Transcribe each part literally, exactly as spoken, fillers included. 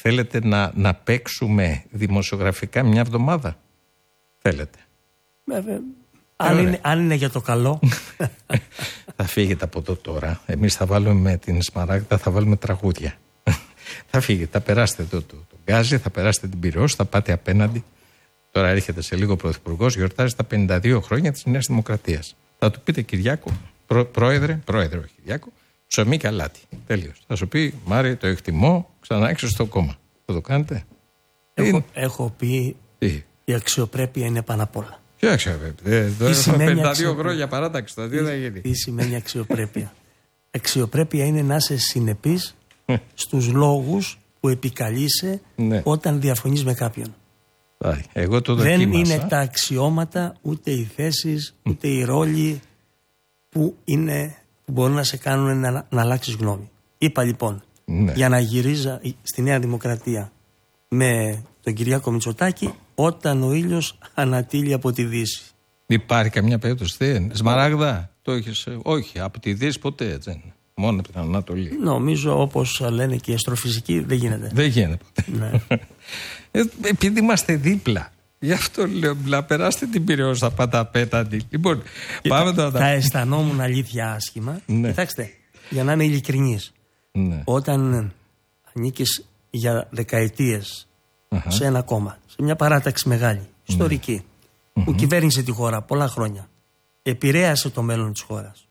θέλετε να, να παίξουμε δημοσιογραφικά μια εβδομάδα? Θέλετε? Βέβαια. Αν είναι, αν είναι για το καλό. Θα φύγετε από εδώ τώρα. Εμείς θα βάλουμε με την Σμαράγδα, θα βάλουμε τραγούδια. Θα φύγετε, θα περάσετε εδώ το, το Γκάζι, θα περάσετε την Πειραιώς, θα πάτε απέναντι. Τώρα έρχεται σε λίγο ο Πρωθυπουργός, γιορτάζει τα πενήντα δύο χρόνια της Νέας Δημοκρατίας. Θα του πείτε, Κυριάκο, πρό, πρόεδρε, πρόεδρε όχι Κυριάκο, ψωμί και αλάτι. Τέλειος. Θα σου πει, Μάρη, το εκτιμώ, ξανά έξω στο κόμμα. Θα το κάνετε? Έχω, έχω πει, Τι? Η αξιοπρέπεια είναι πάνω απ' όλα. Ποια αξιοπρέπεια? Τώρα έχουμε πενήντα δύο χρόνια παράταξη. Το τι θα γίνει? Τι σημαίνει αξιοπρέπεια? Αξιοπρέπεια είναι να είσαι συνεπής στους λόγους που επικαλείσαι ναι. όταν διαφωνείς με κάποιον. Εγώ το Δεν δοκίμασα. είναι τα αξιώματα, ούτε οι θέσεις, ούτε οι ρόλοι που, είναι, που μπορούν να σε κάνουν να, να αλλάξεις γνώμη. Είπα λοιπόν, ναι. για να γυρίζα στη Νέα Δημοκρατία με τον Κυριάκο Μητσοτάκη όταν ο ήλιος ανατείλει από τη Δύση. Υπάρχει καμιά περίπτωση? Δεν. Σμαράγδα, το έχεις? Όχι, από τη Δύση ποτέ έτσι είναι. Μόνο από την Ανατολή. Νομίζω, όπως λένε και οι αστροφυσικοί, δεν γίνεται. Δεν γίνεται ποτέ. Ναι. ε, επειδή είμαστε δίπλα. Γι' αυτό λέω, να περάσετε την Πειραιώς, θα πάτε απέναντι. Λοιπόν, πάμε τώρα. Θα αισθανόμουν αλήθεια άσχημα. Ναι. Κοιτάξτε, για να είμαι ειλικρινής. Ναι. Όταν ανήκεις για δεκαετίες uh-huh. σε ένα κόμμα, σε μια παράταξη μεγάλη, ναι. ιστορική, uh-huh. που κυβέρνησε τη χώρα πολλά χρόνια, επηρέασε το μέλλον της χώρας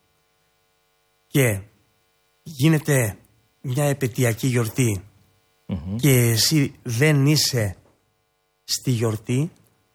και γίνεται μια επετειακή γιορτή mm-hmm. και εσύ δεν είσαι στη γιορτή,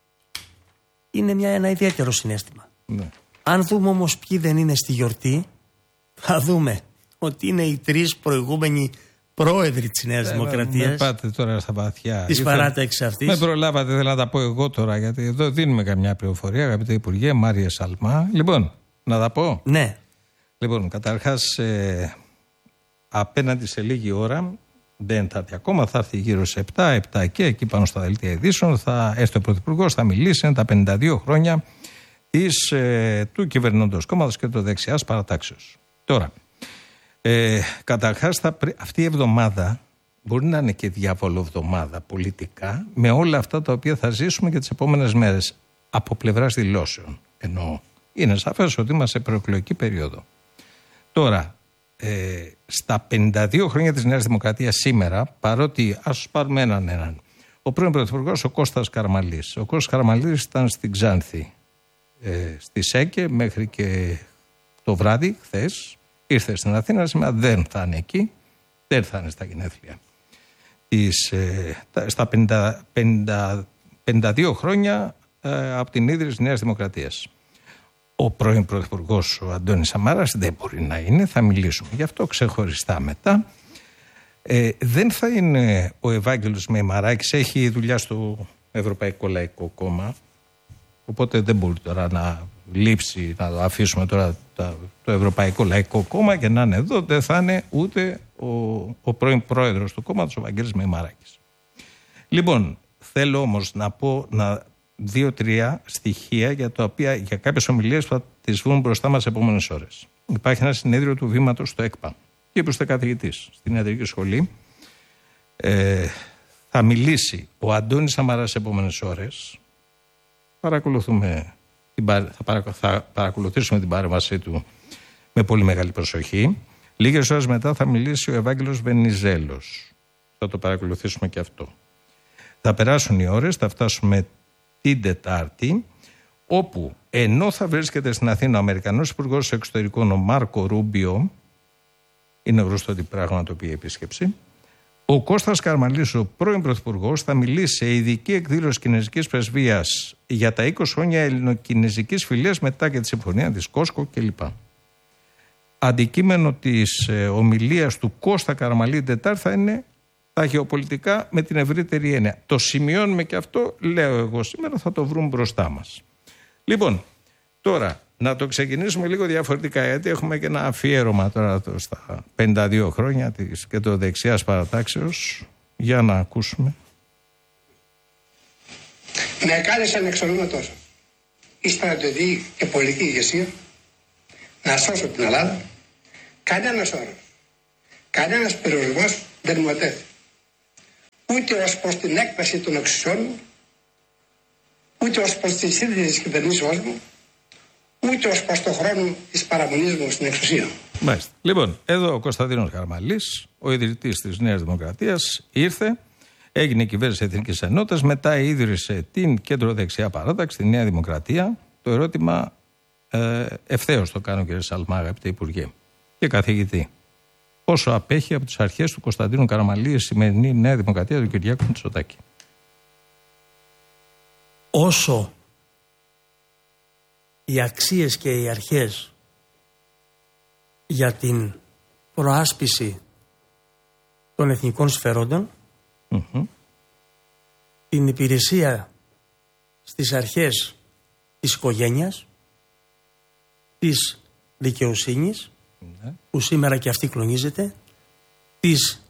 είναι μια, ένα ιδιαίτερο συναίσθημα. Ναι. Αν δούμε όμως ποιοι δεν είναι στη γιορτή, θα δούμε ότι είναι οι τρεις προηγούμενοι πρόεδροι της Νέας ε, Δημοκρατίας. Με πάτε τώρα στα βαθιά. Της παράταξης αυτής. Με προλάβατε, θέλω να τα πω εγώ τώρα, γιατί εδώ δίνουμε καμιά πληροφορία, αγαπητέ Υπουργέ, Μάρια Σαλμά. Λοιπόν, να τα πω. Ναι. Λοιπόν, καταρχάς, ε, απέναντι σε λίγη ώρα, δεν θα έρθει ακόμα, θα έρθει γύρω σε επτά, επτά και εκεί πάνω στα δελτία ειδήσεων, θα έρθει ο Πρωθυπουργός, θα μιλήσει, είναι τα πενήντα δύο χρόνια της, ε, του κυβερνώντος κόμματος και του δεξιάς παρατάξεως. Τώρα, ε, καταρχάς, θα, αυτή η εβδομάδα μπορεί να είναι και διαβολοβδομάδα πολιτικά, με όλα αυτά τα οποία θα ζήσουμε και τις επόμενες μέρες, από πλευράς δηλώσεων εννοώ. Είναι σαφές ότι είμαστε σε προεκλογική περίοδο. Τώρα, ε, στα πενήντα δύο χρόνια της Νέας Δημοκρατίας σήμερα, παρότι ας πάρουμε έναν έναν, ο πρώην Πρωθυπουργός ο Κώστας Καραμαλής. Ο Κώστας Καραμαλής ήταν στην Ξάνθη, ε, στη ΣΕΚΕ μέχρι και το βράδυ, χθες. Ήρθε στην Αθήνα, σήμερα δεν θα είναι εκεί, δεν θα είναι στα γενέθλια. Της, ε, στα πενήντα, πενήντα, πενήντα δύο χρόνια ε, από την ίδρυση της Νέας Δημοκρατίας. Ο πρώην Πρωθυπουργός ο Αντώνης Σαμάρας δεν μπορεί να είναι, θα μιλήσουμε γι' αυτό ξεχωριστά μετά. Ε, δεν θα είναι ο Ευάγγελος Μεϊμαράκης, έχει δουλειά στο Ευρωπαϊκό Λαϊκό Κόμμα, οπότε δεν μπορεί τώρα να λείψει, να το αφήσουμε τώρα το, το Ευρωπαϊκό Λαϊκό Κόμμα και να είναι εδώ. Δεν θα είναι ούτε ο, ο πρώην πρόεδρος του κόμματος, ο Ευάγγελος Μεϊμαράκης. Λοιπόν, θέλω όμως να πω να δύο-τρία στοιχεία για τα οποία για κάποιες ομιλίες που θα τις βγουν μπροστά μας τις επόμενες ώρες. Υπάρχει ένα συνέδριο του Βήματος στο ΕΚΠΑ και προς τα καθηγητής στην ιατρική σχολή. Ε, θα μιλήσει ο Αντώνης Σαμαράς τις επόμενες ώρες. Παρακολουθούμε την, θα, παρακολου, θα παρακολουθήσουμε την παρέμβασή του με πολύ μεγάλη προσοχή. Λίγες ώρες μετά θα μιλήσει ο Ευάγγελος Βενιζέλος. Θα το παρακολουθήσουμε και αυτό. Θα περάσουν οι ώρες, θα φτάσουμε την Τετάρτη, όπου ενώ θα βρίσκεται στην Αθήνα ο Αμερικανός Υπουργός Εξωτερικών, ο Μάρκο Ρούμπιο, είναι γνωστό ότι πράγμα το οποίο επίσκεψη, ο Κώστας Καραμαλής, ο πρώην Πρωθυπουργός, θα μιλήσει σε ειδική εκδήλωση Κινέζικης Πρεσβείας για τα είκοσι χρόνια ελληνοκινέζικης φιλίας μετά και τη συμφωνία της Κόσκο κλπ. Αντικείμενο της ε, ομιλίας του Κώστα Καραμαλή την Τετάρτη θα είναι τα γεωπολιτικά με την ευρύτερη έννοια. Το σημειώνουμε και αυτό, λέω εγώ σήμερα, θα το βρούμε μπροστά μας. Λοιπόν, τώρα να το ξεκινήσουμε λίγο διαφορετικά, γιατί έχουμε και ένα αφιέρωμα τώρα στα πενήντα δύο χρόνια της και το δεξιάς παρατάξεως. Για να ακούσουμε. Με εκάλεσαν εξ ονόματός η στρατιωτική και πολιτική ηγεσία να σώσω την Ελλάδα. Κανένας όρος, κανένας περιορισμός δεν μου ατέθη. ούτε ως προς την έκβαση των εξουσιών μου, ούτε ως προς τη σύνθεση της κυβερνήσεώς μου, ούτε ως προς το χρόνο της παραμονής μου στην εξουσία. Μάλιστα. Λοιπόν, εδώ ο Κωνσταντίνος Καραμανλής, ο ιδρυτής της Νέας Δημοκρατίας, ήρθε, έγινε κυβέρνηση Εθνικής Ενότητας, μετά ίδρυσε την κέντρο-δεξιά παράταξη, τη Νέα Δημοκρατία. Το ερώτημα ε, ευθέως το κάνω, κύριε Σαλμά, αγαπητέ Υπουργέ και καθηγητή. Πόσο απέχει από τις αρχές του Κωνσταντίνου Καραμανλή η σημερινή Νέα Δημοκρατία του Κυριάκου Μητσοτάκη? Όσο οι αξίες και οι αρχές για την προάσπιση των εθνικών συμφερόντων, mm-hmm. την υπηρεσία στις αρχές της οικογένειας, της δικαιοσύνης, mm-hmm. που σήμερα και αυτή κλονίζεται, της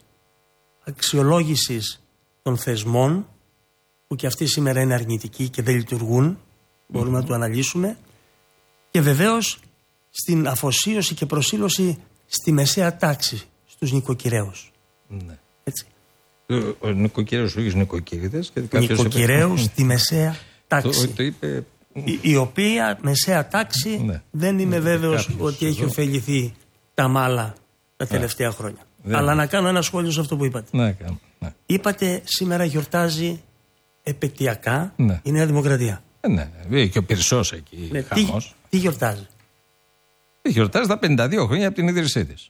αξιολόγησης των θεσμών, που και αυτοί σήμερα είναι αρνητικοί και δεν λειτουργούν, μπορούμε mm-hmm. να το αναλύσουμε, και βεβαίως στην αφοσίωση και προσήλωση στη μεσαία τάξη, στους νοικοκυρέους. Ναι. Έτσι. Ο νοικοκυρέους, όχι νοικοκυρίδες. Νοικοκυρέους στη μεσαία τάξη. Το, το είπε... η, η οποία μεσαία τάξη ναι. δεν είμαι ναι, βέβαιος ότι έχει ωφεληθεί τα μάλα τα τελευταία ναι. χρόνια. Δεν Αλλά ναι. να κάνω ένα σχόλιο σε αυτό που είπατε. Ναι, κάνω, ναι. Είπατε σήμερα γιορτάζει επαιτειακά ναι. η Νέα Δημοκρατία. Ε, ναι, ναι. Και ο Πυρσός εκεί. Ναι, τι, τι γιορτάζει? Γιορτάζει τα πενήντα δύο χρόνια από την ίδρυσή της.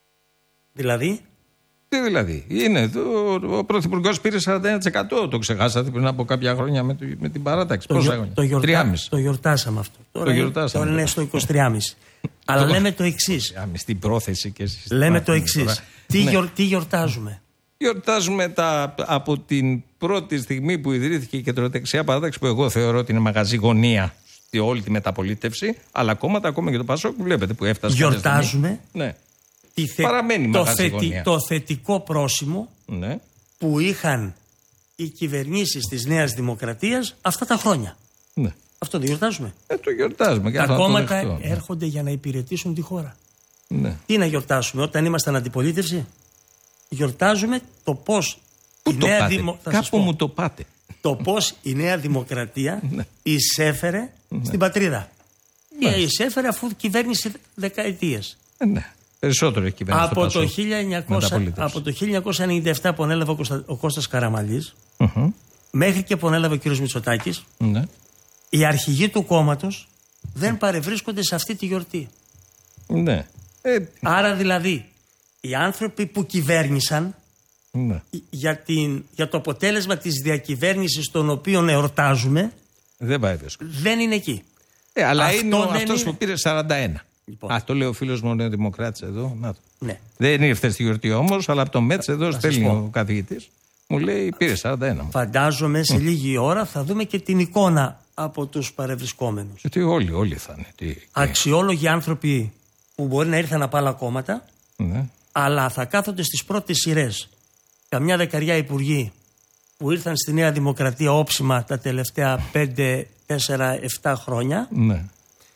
Δηλαδή? Τι δηλαδή? Είναι, το, ο Πρωθυπουργός πήρε σαράντα ένα τοις εκατό. Το ξεχάσατε πριν από κάποια χρόνια με, το, με την παράταξη. Το, Πόσα γιο, χρόνια? Το, γιορτά, το γιορτάσαμε αυτό. Τώρα, το γιορτάσαμε. Τώρα είναι στο είκοσι τρία κόμμα πέντε. Αλλά λέμε το εξής. Στην πρόθεση και εσείς. Λέμε το εξής. Τι, ναι. γιορ, τι γιορτάζουμε? Γιορτάζουμε τα, από την πρώτη στιγμή που ιδρύθηκε η κεντροδεξιά παράταξη, που εγώ θεωρώ ότι είναι μαγαζί γωνία στη όλη τη μεταπολίτευση, αλλά κόμματα, ακόμα και το Πασόκ που βλέπετε που έφτασε. Γιορτάζουμε ναι. τη θε... Παραμένει το, μαγαζί θετι... γωνία. το θετικό πρόσημο ναι. που είχαν οι κυβερνήσεις της Νέας Δημοκρατίας αυτά τα χρόνια. Ναι. Αυτό δεν γιορτάζουμε? Ε, το γιορτάζουμε. Τα κόμματα έρχονται για να υπηρετήσουν τη χώρα. Ναι. Τι να γιορτάσουμε όταν ήμασταν αντιπολίτευση? Γιορτάζουμε το πώς Πού η το Νέα πάτε? Δημο... Κάπου μου το πάτε. Το πώς η Νέα Δημοκρατία ναι. εισέφερε ναι. στην πατρίδα. Και ναι. εισέφερε αφού κυβέρνησε δεκαετίες. Ε, ναι. Περισσότερο έχει κυβέρνηση από, το χίλια εννιακόσια, από το χίλια εννιακόσια ενενήντα επτά που ανέλαβε ο, Κωστα, ο Κώστας Καραμανλής uh-huh. μέχρι και που ανέλαβε ο κ. Μητσοτάκης, ναι. οι αρχηγοί του κόμματος δεν παρευρίσκονται σε αυτή τη γιορτή. Ναι. Ε... Άρα δηλαδή οι άνθρωποι που κυβέρνησαν ναι. για, την, για το αποτέλεσμα της διακυβέρνησης των οποίων εορτάζουμε δεν, δεν είναι εκεί. Ε, αλλά Αυτό είναι αυτός είναι... που πήρε σαράντα ένα. Λοιπόν. Α, το λέει ο φίλος μου ο Νεοδημοκράτης εδώ. Να το. Ναι. Δεν ήρθε στη γιορτή όμως, αλλά από το ΜΕΤΣ εδώ στέλνει ο καθηγητής. Μου λέει πήρε σαράντα ένα. Φαντάζομαι σε λίγη ώρα θα δούμε και την εικόνα από τους παρευρισκόμενους. Γιατί όλοι, όλοι θα είναι. Τι... Αξιόλογοι άνθρωποι που μπορεί να ήρθαν από άλλα κόμματα, ναι. αλλά θα κάθονται στις πρώτες σειρές. Καμιά δεκαριά υπουργοί που ήρθαν στη Νέα Δημοκρατία όψιμα τα τελευταία πέντε, τέσσερα, επτά χρόνια. Ναι.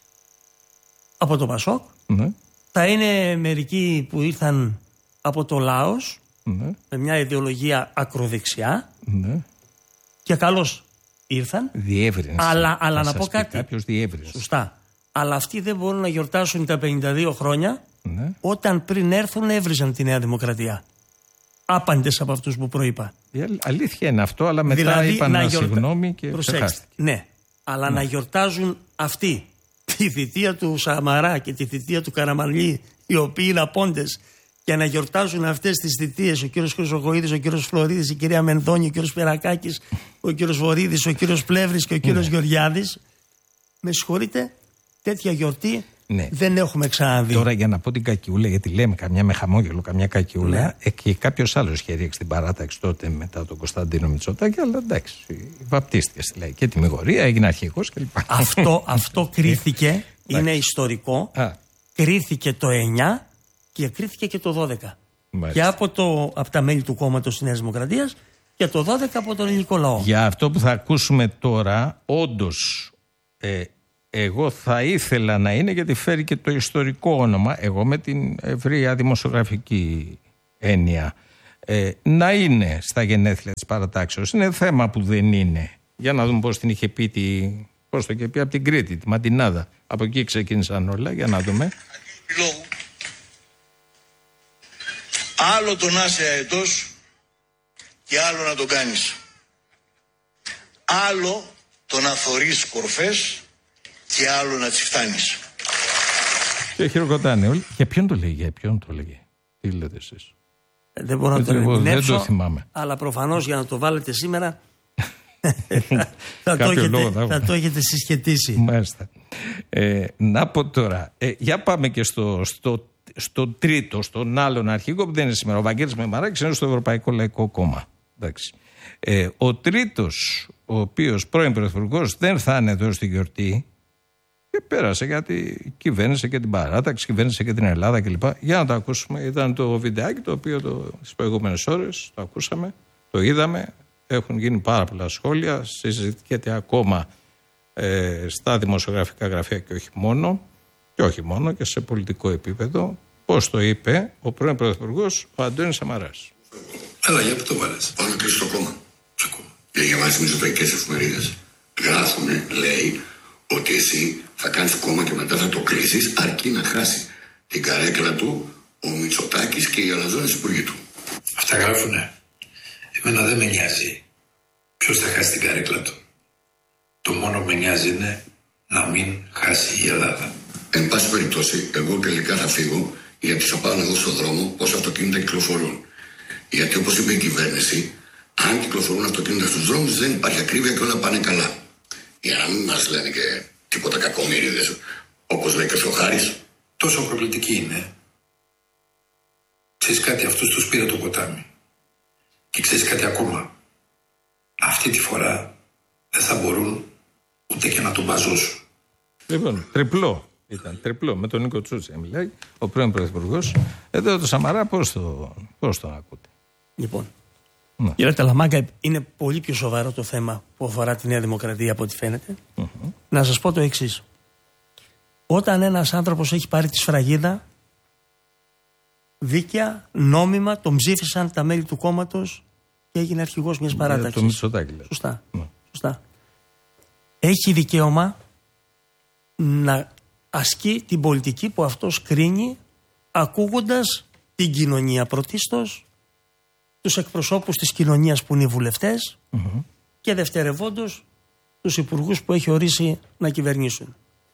Από το Πασόκ. Ναι. Θα είναι μερικοί που ήρθαν από το Λάος, ναι. με μια ιδεολογία ακροδεξιά. Ναι. Και καλώς ήρθαν. Διεύρυνση. Αλλά, αλλά να πω κάτι. Κάποιος διεύρυνση. Σωστά. Αλλά αυτοί δεν μπορούν να γιορτάσουν τα πενήντα δύο χρόνια ναι. όταν πριν έρθουν έβριζαν τη Νέα Δημοκρατία. Άπαντες από αυτούς που προείπα. Η αλήθεια είναι αυτό, αλλά μετά δηλαδή, είπαν να γιορτα... συγγνώμη και ξεχάστηκε. Ναι, αλλά ναι. να γιορτάζουν αυτοί τη θητεία του Σαμαρά και τη θητεία του Καραμανλή, οι οποίοι είναι απόντες, και να γιορτάζουν αυτές τις θητείες ο κύριος Χρυσοχοΐδης, ο κύριος Φλωρίδης, η κυρία Μενδώνη, ο κύριος Περακάκης, ο κύριος Βορίδης, ο κύριος Πλεύρης και ο κύριος ναι. Γεωργιάδης. Με συγχωρείτε, τέτοια γιορτή ναι. δεν έχουμε ξαναδεί. Τώρα για να πω την κακιούλα, γιατί λέμε καμιά με χαμόγελο, καμιά κακιούλα, ναι. ε, και κάποιος άλλος είχε ρίξει την παράταξη τότε μετά τον Κωνσταντίνο Μητσοτάκη, αλλά εντάξει, βαπτίστηκε στη λαϊκή τιμιγορία, έγινε αρχηγός κλπ. Αυτό, αυτό κρίθηκε, είναι ιστορικό, Α. κρίθηκε το εννιά και κρίθηκε και το δώδεκα. Μάλιστα. Και από, το, από τα μέλη του κόμματος της Νέας Δημοκρατίας και το δώδεκα από τον ελληνικό λαό. Για αυτό που θα ακούσουμε τώρα, όντως, ε, εγώ θα ήθελα να είναι, γιατί φέρει και το ιστορικό όνομα, εγώ με την ευρεία δημοσιογραφική έννοια, ε, να είναι στα γενέθλια της παρατάξεως. Είναι θέμα που δεν είναι. Για να δούμε πώς την είχε πει, τη, πώς το είχε πει από την Κρήτη, τη Μαντινάδα. Από εκεί ξεκίνησαν όλα, για να δούμε. Άλλο το να είσαι αετός και άλλο να το κάνεις. Άλλο το να θωρείς κορφές και άλλο να τις φτάνεις. Και χειροκροτάνε όλοι. Για ποιον το λέγει, για ποιον το λέγει. Τι λέτε εσείς? Δεν μπορώ να το ερμηνεύσω, δεν το θυμάμαι. Αλλά προφανώς για να το βάλετε σήμερα θα, το έχετε, θα... θα το έχετε συσχετίσει. Μάλιστα. Ε, να πω τώρα, ε, για πάμε και στο, στο, στο τρίτο, στον άλλον αρχηγό που δεν είναι σήμερα. Ο Βαγγέλης Μεμαράκης είναι στο Ευρωπαϊκό Λαϊκό Κόμμα. Εντάξει. Ε, ο τρίτος, ο οποίος πρώην πρωθυπουργός, δεν θα είναι εδώ στη γιορτή και πέρασε γιατί κυβέρνησε και την παράταξη, κυβέρνησε και την Ελλάδα κλπ. Για να το ακούσουμε, ήταν το βιντεάκι το οποίο το, τις προηγούμενες ώρες το ακούσαμε, το είδαμε, έχουν γίνει πάρα πολλά σχόλια, συζητιέται ακόμα ε, στα δημοσιογραφικά γραφεία και όχι μόνο, και όχι μόνο και σε πολιτικό επίπεδο, πώς το είπε ο πρώην πρωθυπουργός, ο Αντώνης Σαμαράς. Έλα, για πού το βάλες? Πάω να κλείσω το κόμμα. Ποιο κόμμα? Για να διαβάσει μισοταϊκές εφημερίδες. Γράφουνε, λέει, ότι εσύ θα κάνεις κόμμα και μετά θα το κλείσεις αρκεί να χάσει την καρέκλα του ο Μητσοτάκης και οι αλαζόνες υπουργοί του. Αυτά γράφουνε. Εμένα δεν με νοιάζει ποιος θα χάσει την καρέκλα του. Το μόνο που με νοιάζει είναι να μην χάσει η Ελλάδα. Εν πάση περιπτώσει, εγώ τελικά θα φύγω γιατί θα πάω να δω στον δρόμο πόσα αυτοκίνητα κυκλοφορούν. Γιατί όπως είπε η κυβέρνηση, αν κυκλοφορούν αυτοκίνητα στους δρόμους δεν υπάρχει ακρίβεια και όλα πάνε καλά. Για να μην μας λένε και τίποτα κακομοίριδες, όπως λέει και ο Θεοχάρης. Τόσο προκλητική είναι. Ξέρεις κάτι, αυτούς τους πήρε το ποτάμι. Και ξέρεις κάτι ακόμα. Αυτή τη φορά δεν θα μπορούν ούτε και να τον μπαζώσουν. Λοιπόν, τριπλό ήταν, τριπλό. Με τον Νίκο Τσούτσια μιλάει, ο πρώην πρωθυπουργός. Εδώ το Σαμαρά πώς το, πώς το ακούτε? Λοιπόν, ναι. Κύριε Ταλαμάγκα, είναι πολύ πιο σοβαρό το θέμα που αφορά τη Νέα Δημοκρατία από ό,τι φαίνεται. Mm-hmm. Να σας πω το εξής. Όταν ένας άνθρωπος έχει πάρει τη σφραγίδα, δίκαια, νόμιμα, τον ψήφισαν τα μέλη του κόμματος και έγινε αρχηγός μιας παράταξης. Το Μητσοτάκη. Σωστά. Mm. Σωστά. Έχει δικαίωμα να ασκεί την πολιτική που αυτός κρίνει, ακούγοντας την κοινωνία πρωτίστως, τους εκπροσώπους της κοινωνίας που είναι οι βουλευτές mm-hmm. και δευτερευόντως τους υπουργούς που έχει ορίσει να κυβερνήσουν.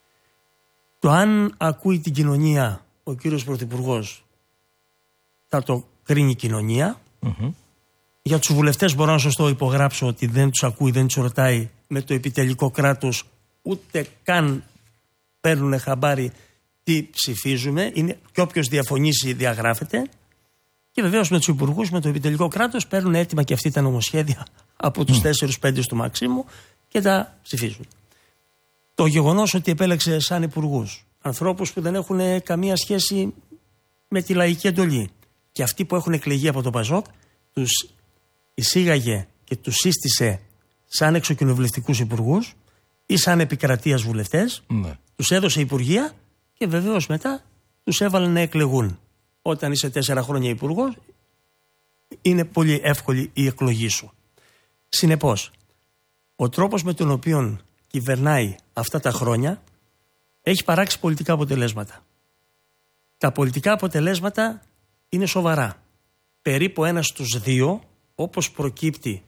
Το αν ακούει την κοινωνία ο κύριος Πρωθυπουργός θα το κρίνει η κοινωνία. Mm-hmm. Για τους βουλευτές μπορώ να σας το υπογράψω ότι δεν τους ακούει, δεν τους ρωτάει με το επιτελικό κράτος, ούτε καν παίρνουν χαμπάρι τι ψηφίζουμε. Είναι, και όποιος διαφωνήσει διαγράφεται. Και βεβαίως με τους υπουργούς, με το επιτελικό κράτος, παίρνουν έτοιμα και αυτοί τα νομοσχέδια από τους τέσσερις πέντε του Μαξίμου και τα ψηφίζουν. Το γεγονός ότι επέλεξε σαν υπουργούς ανθρώπους που δεν έχουν καμία σχέση με τη λαϊκή εντολή και αυτοί που έχουν εκλεγεί από το Παζόκ, τους εισήγαγε και τους σύστησε σαν εξοκοινοβουλευτικούς υπουργούς ή σαν επικρατείας βουλευτές, ναι. Τους έδωσε υπουργεία και βεβαίως μετά τους έβαλε να εκλεγούν. Όταν είσαι τέσσερα χρόνια υπουργός, είναι πολύ εύκολη η εκλογή σου. Συνεπώς, ο τρόπος με τον οποίο κυβερνάει αυτά τα χρόνια έχει παράξει πολιτικά αποτελέσματα. Τα πολιτικά αποτελέσματα είναι σοβαρά. Περίπου ένας στους δύο, όπως προκύπτει,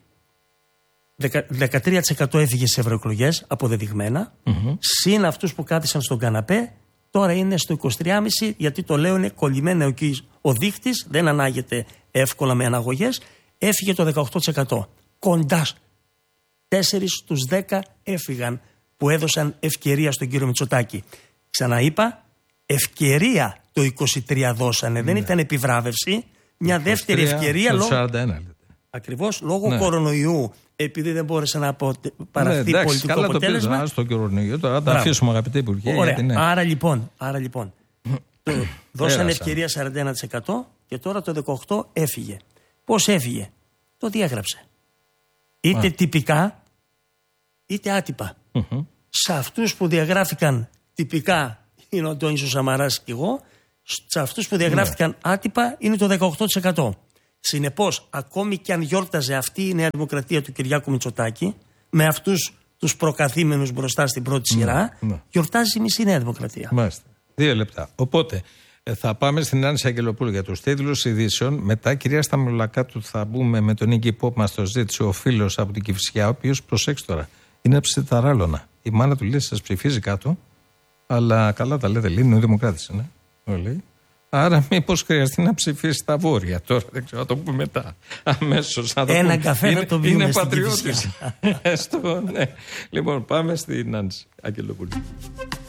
δεκατρία τοις εκατό έφυγε σε ευρωεκλογές, αποδεδειγμένα, mm-hmm. συν αυτούς που κάθισαν στον καναπέ, τώρα είναι στο είκοσι τρία κόμμα πέντε γιατί το λέω είναι κολλημένο εκεί ο δείκτης, δεν ανάγεται εύκολα με αναγωγές, έφυγε το δεκαοκτώ τοις εκατό. Κοντά. τέσσερις στους δέκα έφυγαν που έδωσαν ευκαιρία στον κύριο Μητσοτάκη. Ξαναείπα, ευκαιρία το είκοσι τρία δώσανε, ναι. Δεν ήταν επιβράβευση, μια δεύτερη ευκαιρία λόγω, ακριβώς λόγω ναι. κορονοϊού, επειδή δεν μπόρεσε να παραχθεί ναι, εντάξει, πολιτικό καλά αποτέλεσμα. Καλά το στο κορονοϊό, τώρα θα τα αφήσουμε αγαπητέ Υπουργέ. Ωραία, ναι. άρα λοιπόν, άρα λοιπόν δώσανε ευκαιρία σαράντα ένα τοις εκατό και τώρα το δεκαοκτώ τοις εκατό έφυγε. Πώς έφυγε? Το διέγραψε. Είτε Α. τυπικά, είτε άτυπα. Mm-hmm. Σε αυτούς που διαγράφηκαν τυπικά είναι ο Αντώνης ο Σαμαράς και εγώ, σε αυτούς που διαγράφηκαν ναι. άτυπα είναι το δεκαοκτώ τοις εκατό. Συνεπώς, ακόμη και αν γιόρταζε αυτή η Νέα Δημοκρατία του Κυριάκου Μητσοτάκη, με αυτούς τους προκαθήμενους μπροστά στην πρώτη σειρά, ναι, ναι. γιορτάζει η μισή Νέα Δημοκρατία. Μάλιστα. Δύο λεπτά. Οπότε, θα πάμε στην Άννη Αγγελοπούλου για τους τίτλους ειδήσεων. Μετά, κυρία Σταμουλακάτου, θα μπούμε με τον Νίκη Πόπ, μας το ζήτησε ο φίλος από την Κηφισιά, ο οποίος, προσέξτε τώρα, είναι ψηταράλωνα. Η μάνα του λέει: σας ψηφίζει κάτω, αλλά καλά τα λέτε, λέει, είναι ο Δημοκράτης, είναι. Λέει. Άρα, μήπως χρειαστεί να ψηφίσει τα βόρεια. Τώρα δεν ξέρω, θα το πούμε μετά. Αμέσως. Ένα καφέ είναι, να το βγούμε. Είναι πατριώτης. Ναι. Λοιπόν, πάμε στην Άννη Αγγελοπούλου.